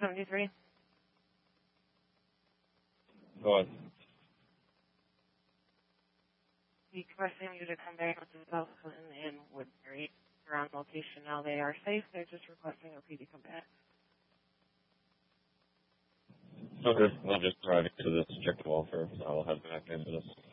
73. Go ahead. Requesting you to come back to South Clinton and Woodbury. They're on location now. They are safe. They're just requesting a PD come back. Okay, I'll just drive to this check the wall first. I'll head back into this.